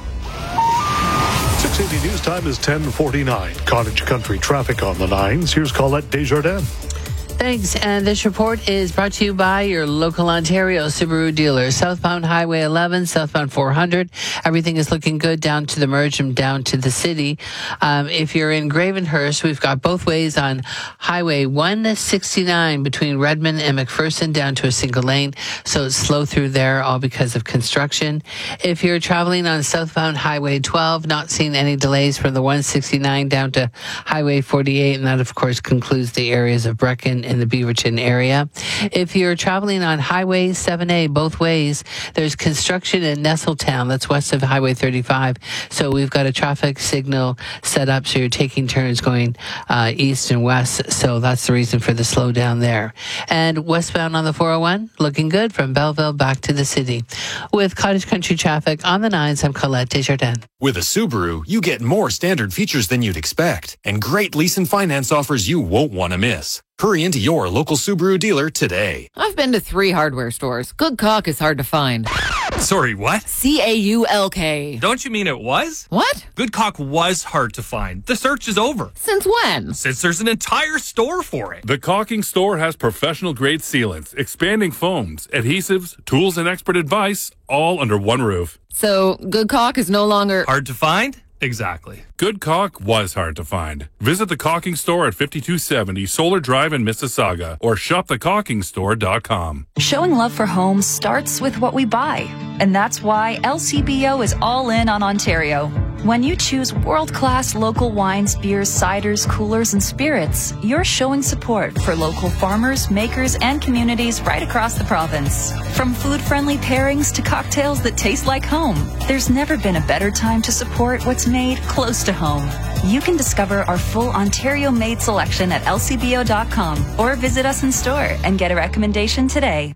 six eighty News time is ten forty-nine. Cottage Country traffic on the nines. Here's Colette Desjardins. Thanks. And this report is brought to you by your local Ontario Subaru dealer. Southbound Highway eleven, southbound four hundred. Everything is looking good down to the merge and down to the city. Um, if you're in Gravenhurst, we've got both ways on Highway one sixty-nine between Redmond and McPherson down to a single lane. So it's slow through there, all because of construction. If you're traveling on southbound Highway twelve, not seeing any delays from the one sixty-nine down to Highway forty-eight. And that, of course, concludes the areas of Brecken in the Beaverton area. If you're traveling on Highway seven A both ways, there's construction in Nestletown. That's west of Highway thirty-five. So we've got a traffic signal set up so you're taking turns going uh, east and west. So that's the reason for the slowdown there. And westbound on the four oh one, looking good from Belleville back to the city. With Cottage Country traffic on the nines, I'm Colette Desjardins. With a Subaru, you get more standard features than you'd expect and great lease and finance offers you won't want to miss. Hurry into your local Subaru dealer today. I've been to three hardware stores. Good Caulk is hard to find. Sorry, what? C A U L K. Don't you mean it was? What? Good Caulk was hard to find. The search is over. Since when? Since there's an entire store for it. The Caulking Store has professional-grade sealants, expanding foams, adhesives, tools, and expert advice, all under one roof. So, Good Caulk is no longer... hard to find? Exactly. Good caulk was hard to find. Visit the caulking store at fifty-two seventy Solar Drive in Mississauga or shop the caulking store dot com. Showing love for home starts with what we buy. And that's why L C B O is all in on Ontario. When you choose world-class local wines, beers, ciders, coolers, and spirits, you're showing support for local farmers, makers, and communities right across the province. From food-friendly pairings to cocktails that taste like home, there's never been a better time to support what's made close to home. You can discover our full Ontario-made selection at L C B O dot com or visit us in store and get a recommendation today.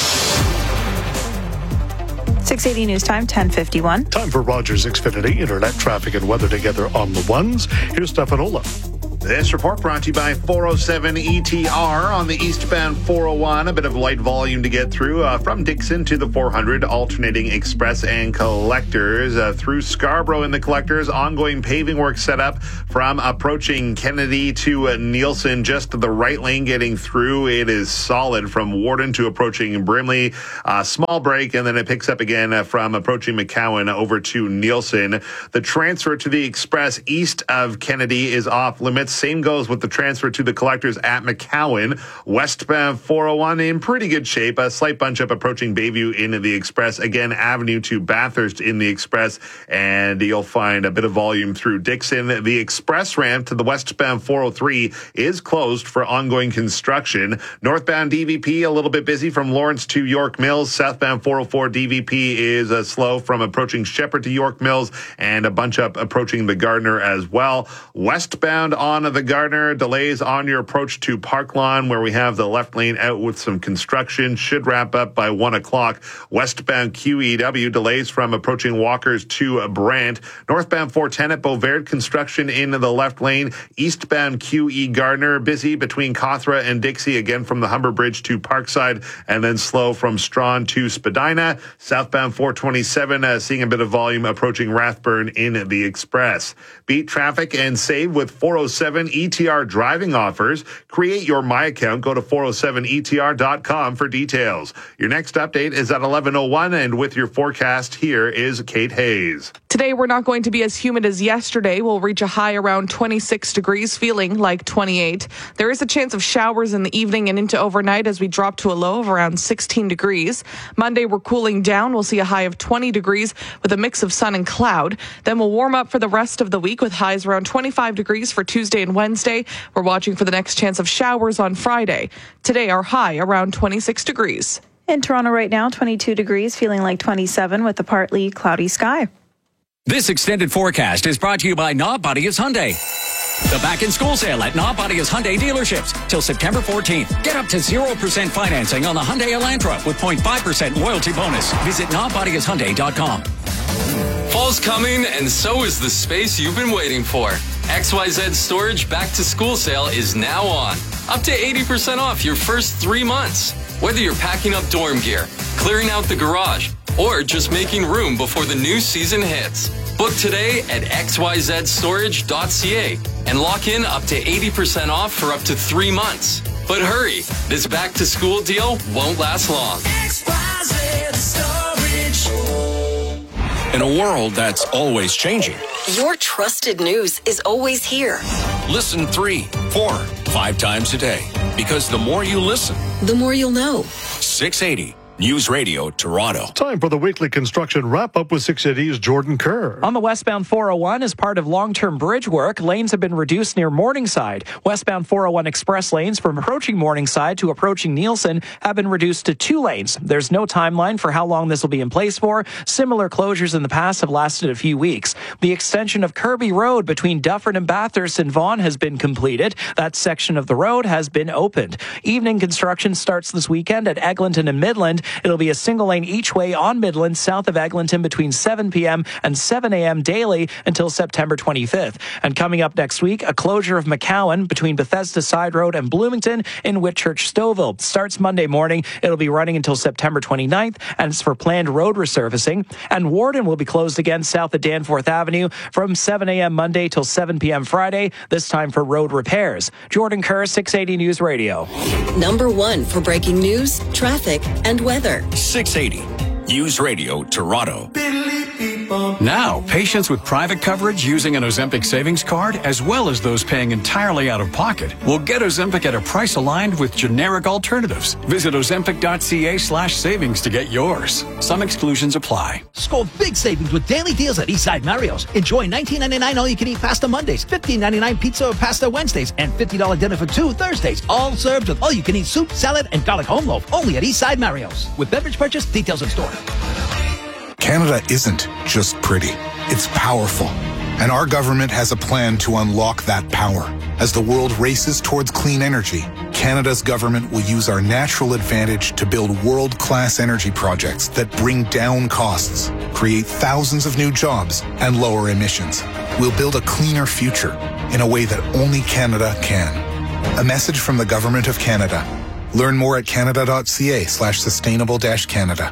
six eighty News Time, ten fifty-one. Time for Rogers Xfinity Internet traffic and weather together on the ones. Here's Stefanola. This report brought to you by four oh seven E T R on the eastbound four oh one. A bit of light volume to get through uh, from Dixon to the four hundred, alternating express and collectors uh, through Scarborough in the collectors. Ongoing paving work set up from approaching Kennedy to uh, Nielsen. Just the right lane getting through. It is solid from Warden to approaching Brimley. Uh, small break, and then it picks up again uh, from approaching McCowan over to Nielsen. The transfer to the express east of Kennedy is off limits. Same goes with the transfer to the collectors at McCowan. Westbound four oh one in pretty good shape. A slight bunch up approaching Bayview in the express. Again, Avenue to Bathurst in the express. And you'll find a bit of volume through Dixon. The express ramp to the westbound four oh three is closed for ongoing construction. Northbound D V P a little bit busy from Lawrence to York Mills. Southbound four oh four D V P is uh, slow from approaching Shepherd to York Mills, and a bunch up approaching the Gardner as well. Westbound on the Gardner, delays on your approach to Park Lawn, where we have the left lane out with some construction. Should wrap up by one o'clock. Westbound Q E W, delays from approaching Walkers to Brant. Northbound four ten at Beauvert, construction in the left lane. Eastbound Q E Gardner, busy between Cawthra and Dixie, again from the Humber Bridge to Parkside, and then slow from Strawn to Spadina. Southbound four twenty-seven, uh, seeing a bit of volume approaching Rathburn in the express. Beat traffic and save with four oh seven E T R driving offers. Create your My Account. Go to four oh seven E T R dot com for details. Your next update is at eleven oh one, and with your forecast, here is Kate Hayes. Today, we're not going to be as humid as yesterday. We'll reach a high around twenty-six degrees, feeling like twenty-eight. There is a chance of showers in the evening and into overnight as we drop to a low of around sixteen degrees. Monday, we're cooling down. We'll see a high of twenty degrees with a mix of sun and cloud. Then we'll warm up for the rest of the week with highs around twenty-five degrees for Tuesday and Wednesday. We're watching for the next chance of showers on Friday. Today, our high around twenty-six degrees. In Toronto right now, twenty-two degrees, feeling like twenty-seven with a partly cloudy sky. This extended forecast is brought to you by Nobodius Hyundai. The back-in-school sale at Nobodius Hyundai dealerships till September fourteenth. Get up to zero percent financing on the Hyundai Elantra with zero point five percent loyalty bonus. Visit Nobodius Hyundai dot com. Fall's coming, and so is the space you've been waiting for. X Y Z Storage Back to School Sale is now on. Up to eighty percent off your first three months. Whether you're packing up dorm gear, clearing out the garage, or just making room before the new season hits. Book today at x y z storage dot c a and lock in up to eighty percent off for up to three months. But hurry, this back to school deal won't last long. X Y Z Storage. In a world that's always changing, your trusted news is always here. Listen three, four, five times a day. Because the more you listen, the more you'll know. six eighty News Radio Toronto. Time for the weekly construction wrap-up with six eighty's Jordan Kerr. On the westbound four oh one, as part of long-term bridge work, lanes have been reduced near Morningside. Westbound four oh one express lanes from approaching Morningside to approaching Nielsen have been reduced to two lanes. There's no timeline for how long this will be in place for. Similar closures in the past have lasted a few weeks. The extension of Kirby Road between Dufferin and Bathurst and Vaughan has been completed. That section of the road has been opened. Evening construction starts this weekend at Eglinton and Midland. It'll be a single lane each way on Midland south of Eglinton between seven p.m. and seven a.m. daily until September twenty-fifth. And coming up next week, a closure of McCowan between Bethesda Side Road and Bloomington in Whitchurch Stouffville. Starts Monday morning. It'll be running until September twenty-ninth, and it's for planned road resurfacing. And Warden will be closed again south of Danforth Avenue from seven a.m. Monday till seven p.m. Friday, this time for road repairs. Jordan Kerr, six eighty News Radio. Number one for breaking news, traffic, and weather. six eighty News Radio Toronto. Now, patients with private coverage using an Ozempic savings card, as well as those paying entirely out of pocket, will get Ozempic at a price aligned with generic alternatives. Visit ozempic.ca slash savings to get yours. Some exclusions apply. Score big savings with daily deals at Eastside Mario's. Enjoy nineteen ninety-nine all-you-can-eat pasta Mondays, fifteen ninety-nine pizza or pasta Wednesdays, and fifty dollars dinner for two Thursdays. All served with all-you-can-eat soup, salad, and garlic home loaf. Only at Eastside Mario's. With beverage purchase, details in store. Canada isn't just pretty, it's powerful. And our government has a plan to unlock that power. As the world races towards clean energy, Canada's government will use our natural advantage to build world-class energy projects that bring down costs, create thousands of new jobs, and lower emissions. We'll build a cleaner future in a way that only Canada can. A message from the Government of Canada. Learn more at canada.ca slash sustainable dash Canada.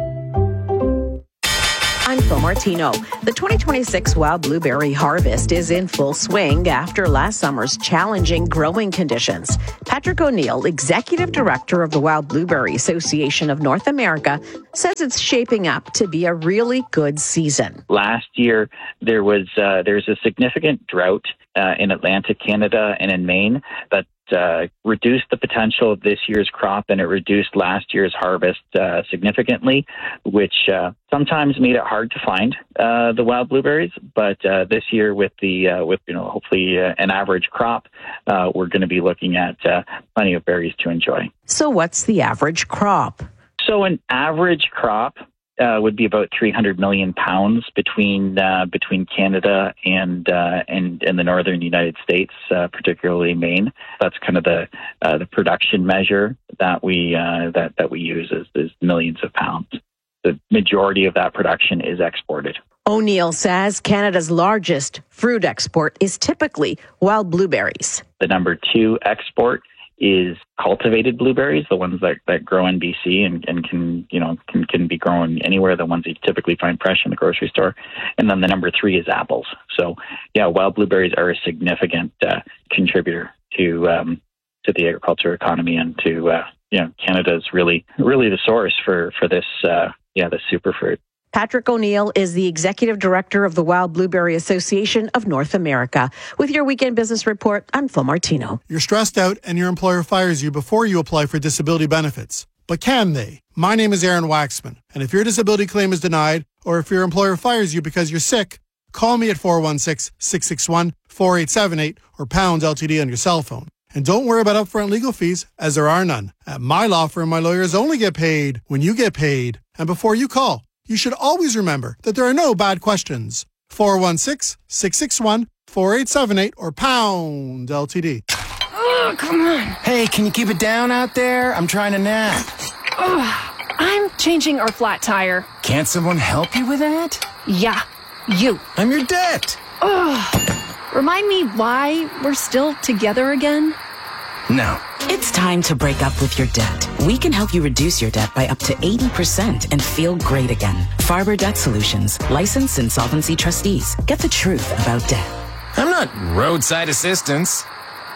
I'm Phil Martino. The twenty twenty-six wild blueberry harvest is in full swing after last summer's challenging growing conditions. Patrick O'Neill, Executive Director of the Wild Blueberry Association of North America, says it's shaping up to be a really good season. Last year, there was uh, there's a significant drought uh, in Atlantic Canada and in Maine that Uh, reduced the potential of this year's crop, and it reduced last year's harvest uh, significantly, which uh, sometimes made it hard to find uh, the wild blueberries. But uh, this year, with the uh, with you know hopefully uh, an average crop, uh, we're going to be looking at uh, plenty of berries to enjoy. So, what's the average crop? So, an average crop Uh, would be about three hundred million pounds between uh, between Canada and uh, and and the northern United States, uh, particularly Maine. That's kind of the uh, the production measure that we uh, that that we use is, is millions of pounds. The majority of that production is exported. O'Neill says Canada's largest fruit export is typically wild blueberries. The number two export is cultivated blueberries, the ones that, that grow in B C and, and can, you know, can, can be grown anywhere, the ones that you typically find fresh in the grocery store. And then the number three is apples. So, yeah, wild blueberries are a significant uh, contributor to um, to the agriculture economy, and to, uh, you know, Canada is really, really the source for, for this, uh, yeah, this superfruit. Patrick O'Neill is the Executive Director of the Wild Blueberry Association of North America. With your Weekend Business Report, I'm Phil Martino. You're stressed out and your employer fires you before you apply for disability benefits. But can they? My name is Aaron Waxman, and if your disability claim is denied, or if your employer fires you because you're sick, call me at four one six, six six one, four eight seven eight or pound L T D on your cell phone. And don't worry about upfront legal fees, as there are none. At my law firm, my lawyers only get paid when you get paid. And before you call, you should always remember that there are no bad questions. four one six, six six one, four eight seven eight or pound L T D. Oh, come on. Hey, can you keep it down out there? I'm trying to nap. Oh, I'm changing our flat tire. Can't someone help you with that? Yeah, you. I'm your debt. Oh, remind me why we're still together again? No. It's time to break up with your debt. We can help you reduce your debt by up to eighty percent and feel great again. Farber Debt Solutions, licensed insolvency trustees. Get the truth about debt. I'm not roadside assistance.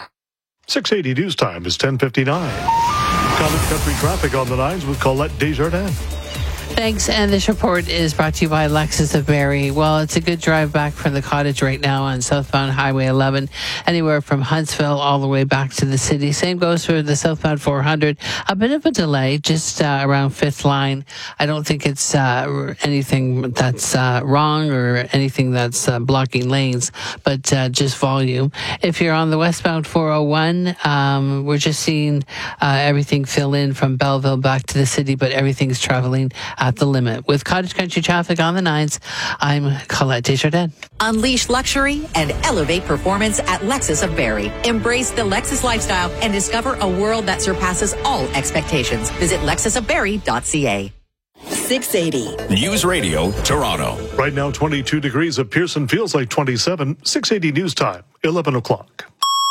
six eighty News Time is ten fifty-nine. Common Country traffic on the nines with Colette Desjardins. Thanks. And this report is brought to you by Lexus of Barrie. Well, it's a good drive back from the cottage right now on southbound Highway eleven, anywhere from Huntsville all the way back to the city. Same goes for the southbound four hundred. A bit of a delay just uh, around fifth line. I don't think it's uh, anything that's uh, wrong or anything that's uh, blocking lanes, but uh, just volume. If you're on the westbound four oh one, um, we're just seeing uh, everything fill in from Belleville back to the city, but everything's traveling at the limit. With Cottage Country traffic on the nines, I'm Colette Desjardins. Unleash luxury and elevate performance at Lexus of Barrie. Embrace the Lexus lifestyle and discover a world that surpasses all expectations. Visit lexus of barrie dot c a. six eighty. News Radio, Toronto. Right now, twenty-two degrees at Pearson, feels like twenty-seven. six eighty News Time, eleven o'clock.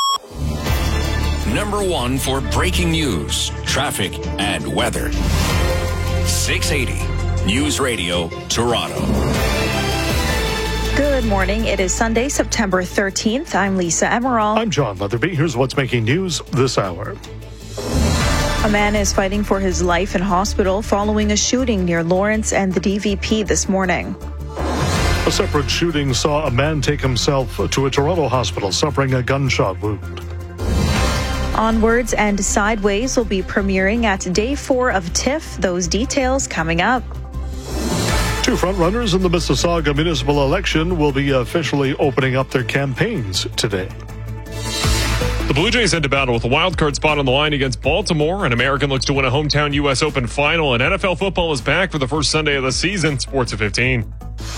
Number one for breaking news, traffic, and weather. six eighty News Radio, Toronto. Good morning. It is Sunday, September thirteenth. I'm Lisa Emerald. I'm John Leatherby. Here's what's making news this hour. A man is fighting for his life in hospital following a shooting near Lawrence and the D V P this morning. A separate shooting saw a man take himself to a Toronto hospital suffering a gunshot wound. Onwards and Sideways will be premiering at day four of TIFF. Those details coming up. Two frontrunners in the Mississauga municipal election will be officially opening up their campaigns today. The Blue Jays head to battle with a wildcard spot on the line against Baltimore. An American looks to win a hometown U S Open final, and N F L football is back for the first Sunday of the season. Sports at fifteen.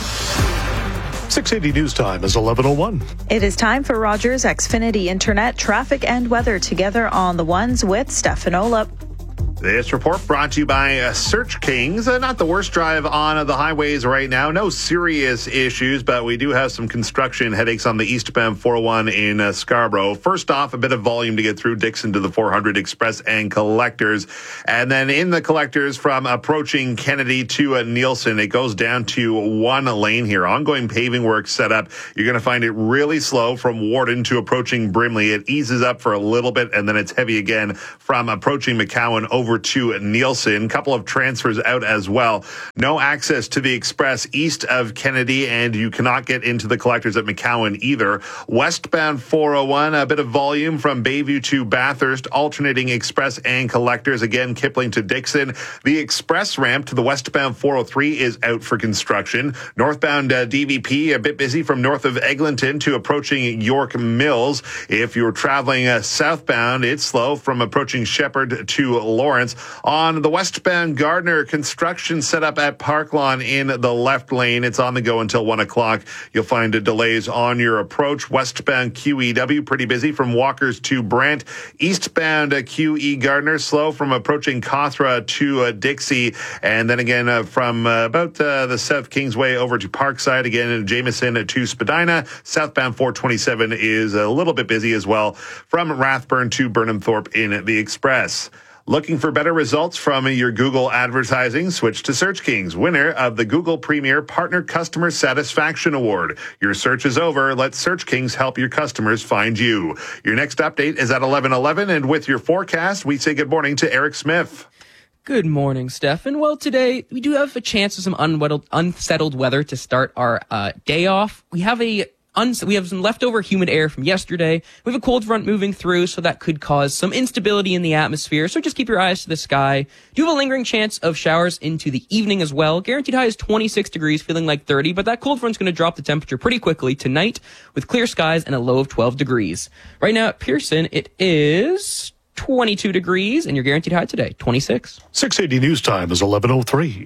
six eighty News Time is eleven oh one. It is time for Rogers Xfinity Internet traffic and weather together on the ones with Stefan Olop. This report brought to you by uh, Search Kings. Uh, not the worst drive on uh, the highways right now. No serious issues, but we do have some construction headaches on the eastbound four oh one in uh, Scarborough. First off, a bit of volume to get through Dixon to the four hundred Express and Collectors. And then in the Collectors from approaching Kennedy to uh, Nielsen, it goes down to one lane here. Ongoing paving work set up. You're going to find it really slow from Warden to approaching Brimley. It eases up for a little bit, and then it's heavy again from approaching McCowan over to Nielsen. Couple of transfers out as well. No access to the Express east of Kennedy, and you cannot get into the Collectors at McCowan either. Westbound four oh one, a bit of volume from Bayview to Bathurst, alternating Express and Collectors. Again, Kipling to Dixon. The Express ramp to the westbound four oh three is out for construction. Northbound uh, D V P, a bit busy from north of Eglinton to approaching York Mills. If you're traveling uh, southbound, it's slow from approaching Shepherd to Lawrence. On the westbound Gardner, construction set up at Park Lawn in the left lane. It's on the go until one o'clock. You'll find delays on your approach. Westbound Q E W, pretty busy from Walkers to Brant. Eastbound uh, Q E Gardner, slow from approaching Cawthra to uh, Dixie. And then again uh, from uh, about uh, the South Kingsway over to Parkside. Again, Jameson to Spadina. Southbound four twenty-seven is a little bit busy as well from Rathburn to Burnham Thorpe in the Express. Looking for better results from your Google advertising? Switch to Search Kings, winner of the Google Premier Partner Customer Satisfaction Award. Your search is over. Let Search Kings help your customers find you. Your next update is at eleven eleven, and with your forecast, we say good morning to Eric Smith. Good morning, Stefan. Well, today we do have a chance of some unwettled, unsettled weather to start our uh, day off. We have a Uns- we have some leftover humid air from yesterday. We have a cold front moving through, so that could cause some instability in the atmosphere. So just keep your eyes to the sky. Do have a lingering chance of showers into the evening as well. Guaranteed high is twenty-six degrees, feeling like thirty, but that cold front's going to drop the temperature pretty quickly tonight with clear skies and a low of twelve degrees. Right now at Pearson, it is twenty-two degrees, and your guaranteed high today, twenty-six. six eighty News Time is eleven oh three.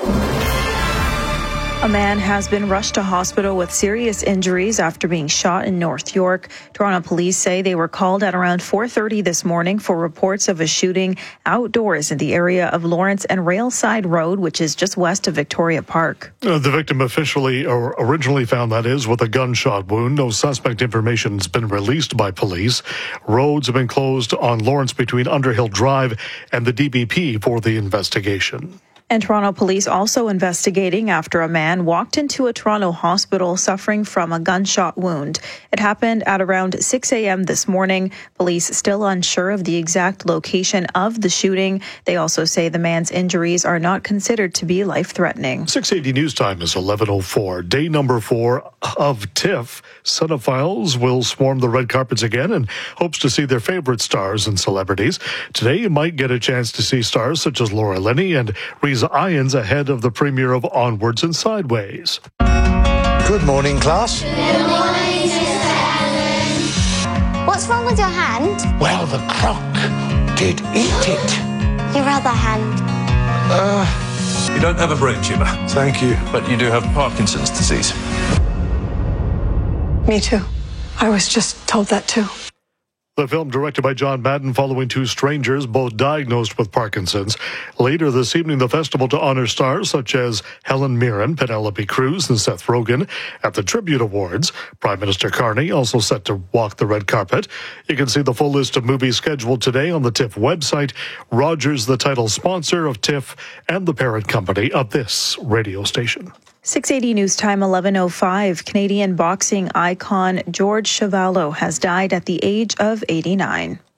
A man has been rushed to hospital with serious injuries after being shot in North York. Toronto police say they were called at around four thirty this morning for reports of a shooting outdoors in the area of Lawrence and Railside Road, which is just west of Victoria Park. Uh, the victim officially or originally found, that is, with a gunshot wound. No suspect information has been released by police. Roads have been closed on Lawrence between Underhill Drive and the D B P for the investigation. And Toronto police also investigating after a man walked into a Toronto hospital suffering from a gunshot wound. It happened at around six a.m. this morning. Police still unsure of the exact location of the shooting. They also say the man's injuries are not considered to be life-threatening. six eighty News Time is eleven oh four. Day number four of TIFF. Cinephiles will swarm the red carpets again and hopes to see their favorite stars and celebrities. Today you might get a chance to see stars such as Laura Linney and Reza Ions ahead of the premiere of Onwards and Sideways. Good morning, class. Good morning, Mister Allen. What's wrong with your hand? Well, the croc did eat it. Your other hand. Uh, you don't have a brain tumour. Thank you. But you do have Parkinson's disease. Me too. I was just told that too. The film, directed by John Madden, following two strangers, both diagnosed with Parkinson's. Later this evening, the festival to honor stars such as Helen Mirren, Penelope Cruz, and Seth Rogen at the Tribute Awards. Prime Minister Carney also set to walk the red carpet. You can see the full list of movies scheduled today on the TIFF website. Rogers, the title sponsor of TIFF and the parent company of this radio station. six eighty News Time, eleven oh five. Canadian boxing icon George Chuvalo has died at the age of eighty-nine.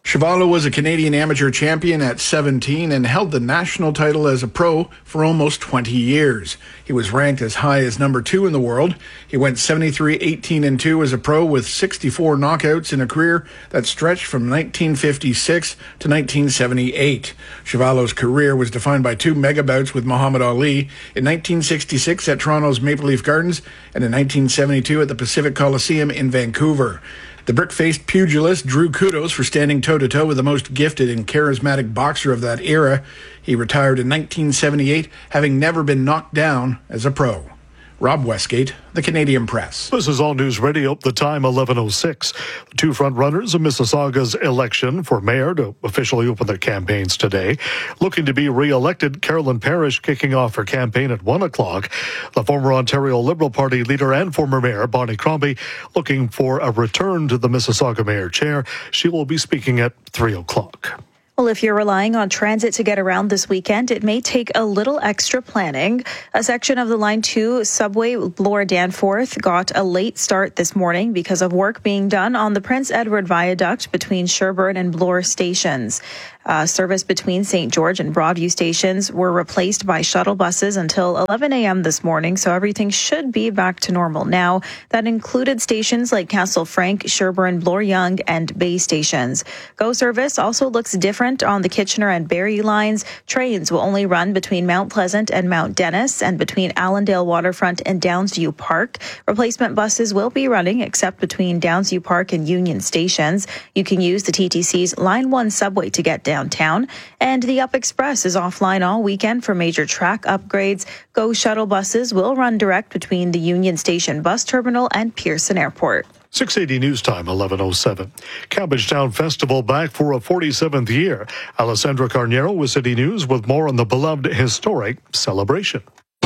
Chuvalo was a Canadian amateur champion at seventeen and held the national title as a pro for almost twenty years. He was ranked as high as number two in the world. He went seventy-three, eighteen, and two as a pro with sixty-four knockouts in a career that stretched from nineteen fifty-six to nineteen seventy-eight. Chuvalo's career was defined by two mega bouts with Muhammad Ali in nineteen sixty-six at Toronto's Maple Leaf Gardens and in nineteen seventy-two at the Pacific Coliseum in Vancouver. The brick-faced pugilist drew kudos for standing toe-to-toe with the most gifted and charismatic boxer of that era. He retired in nineteen seventy-eight, having never been knocked down as a pro. Rob Westgate, The Canadian Press. This is All News Radio, the time eleven oh six. The two front-runners of Mississauga's election for mayor to officially open their campaigns today. Looking to be re-elected, Carolyn Parrish kicking off her campaign at one o'clock. The former Ontario Liberal Party leader and former mayor, Bonnie Crombie, looking for a return to the Mississauga mayor chair. She will be speaking at three o'clock. Well, if you're relying on transit to get around this weekend, it may take a little extra planning. A section of the Line two subway Bloor-Danforth got a late start this morning because of work being done on the Prince Edward Viaduct between Sherbourne and Bloor stations. Uh, service between Saint George and Broadview stations were replaced by shuttle buses until eleven a.m. this morning, so everything should be back to normal now. That included stations like Castle Frank, Sherbourne, Bloor-Yonge, and Bay stations. GO service also looks different on the Kitchener and Barrie lines. Trains will only run between Mount Pleasant and Mount Dennis and between Allendale Waterfront and Downsview Park. Replacement buses will be running except between Downsview Park and Union stations. You can use the T T C's Line one subway to get down. downtown. And the Up Express is offline all weekend for major track upgrades. GO shuttle buses will run direct between the Union Station bus terminal and Pearson Airport. six eighty News Time, eleven oh seven. Cabbagetown Festival back for a forty-seventh year. Alessandra Carniero with City News with more on the beloved historic celebration.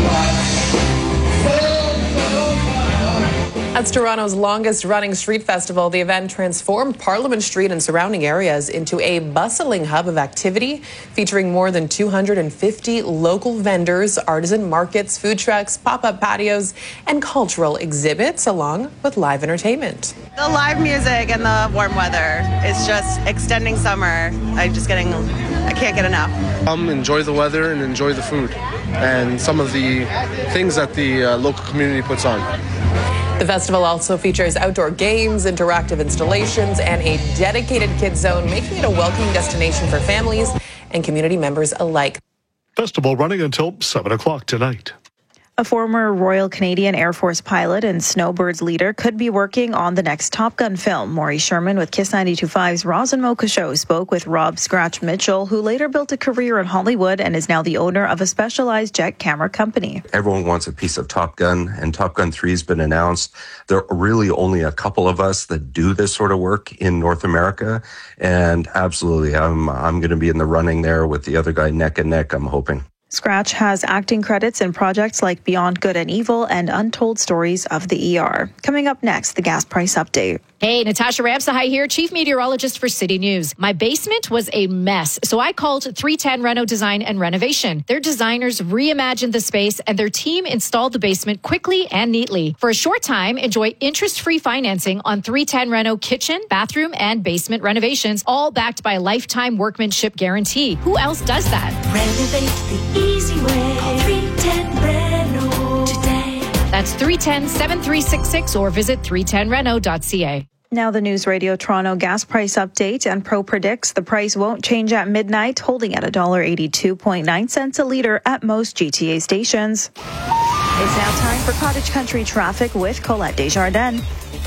That's Toronto's longest-running street festival. The event transformed Parliament Street and surrounding areas into a bustling hub of activity, featuring more than two hundred fifty local vendors, artisan markets, food trucks, pop-up patios, and cultural exhibits, along with live entertainment. The live music and the warm weather is just extending summer. I'm just getting, I can't get enough. Come enjoy the weather and enjoy the food and some of the things that the uh, local community puts on. The festival also features outdoor games, interactive installations, and a dedicated kids zone, making it a welcoming destination for families and community members alike. Festival running until seven o'clock tonight. A former Royal Canadian Air Force pilot and Snowbirds leader could be working on the next Top Gun film. Maury Sherman with Kiss ninety-two point five's Roz and Mocha Show spoke with Rob Scratch Mitchell, who later built a career in Hollywood and is now the owner of a specialized jet camera company. Everyone wants a piece of Top Gun, and Top Gun three has been announced. There are really only a couple of us that do this sort of work in North America, and absolutely, I'm, I'm going to be in the running there with the other guy neck and neck, I'm hoping. Scratch has acting credits in projects like Beyond Good and Evil and Untold Stories of the E R. Coming up next, the gas price update. Hey, Natasha Ramsahai here, Chief Meteorologist for City News. My basement was a mess, so I called three ten Reno Design and Renovation. Their designers reimagined the space, and their team installed the basement quickly and neatly. For a short time, enjoy interest-free financing on three ten Reno kitchen, bathroom, and basement renovations, all backed by a lifetime workmanship guarantee. Who else does that? Renovate the easy way. Call three ten Reno today. That's three one zero, seven three six six or visit three ten reno dot c a. Now the News Radio Toronto gas price update, and Pro predicts the price won't change at midnight, holding at one dollar eighty-two point nine cents a litre at most G T A stations. It's now time for Cottage Country traffic with Colette Desjardins.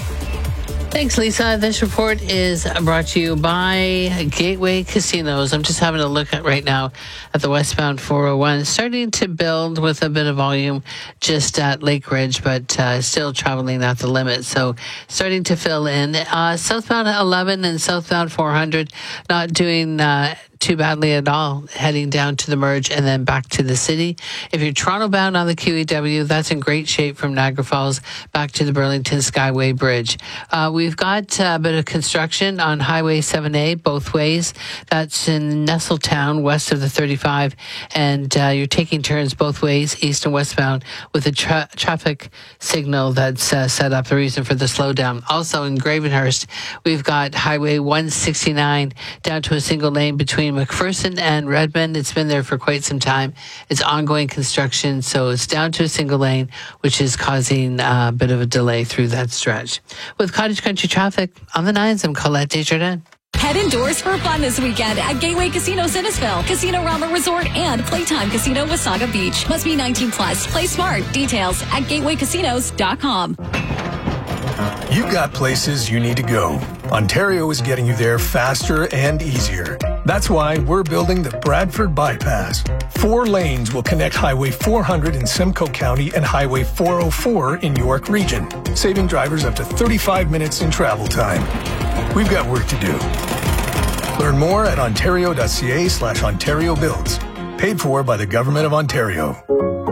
Thanks, Lisa. This report is brought to you by Gateway Casinos. I'm just having a look at right now at the westbound four oh one. Starting to build with a bit of volume just at Lake Ridge, but uh, still traveling at the limit. So starting to fill in. Uh, southbound eleven and southbound four hundred not doing uh, too badly at all, heading down to the merge and then back to the city. If you're Toronto bound on the Q E W, that's in great shape from Niagara Falls back to the Burlington Skyway Bridge. Uh, we've got a bit of construction on Highway seven A both ways. That's in Nestletown, west of the thirty-five, and uh, you're taking turns both ways, east and westbound, with a tra- traffic signal that's uh, set up, the reason for the slowdown. Also in Gravenhurst, we've got Highway one sixty-nine down to a single lane between McPherson and Redmond. It's been there for quite some time. It's ongoing construction, so it's down to a single lane, which is causing uh, a bit of a delay through that stretch. With Cottage Country traffic on the nines, I'm Colette Desjardins. Head indoors for fun this weekend at Gateway Casino Sinnesville, Casino Rama Resort, and Playtime Casino Wasaga Beach. Must be nineteen plus. Play smart. Details at gateway casinos dot com. You've got places you need to go. Ontario is getting you there faster and easier. That's why we're building the Bradford Bypass. Four lanes will connect Highway four hundred in Simcoe County and Highway four oh four in York Region, saving drivers up to thirty-five minutes in travel time. We've got work to do. Learn more at ontario.ca slash Ontario Builds. Paid for by the Government of Ontario.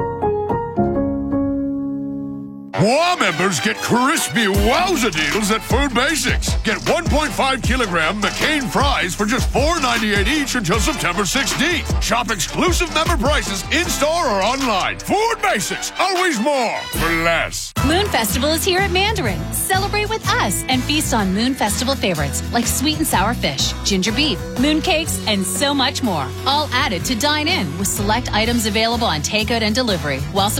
War members get crispy wowza deals at Food Basics. Get one point five kilogram McCain fries for just four ninety-eight each until September sixteenth. Shop exclusive member prices in-store or online. Food Basics, always more for less. Moon Festival is here at Mandarin. Celebrate with us and feast on Moon Festival favorites like sweet and sour fish, ginger beef, moon cakes, and so much more. All added to dine in with select items available on takeout and delivery while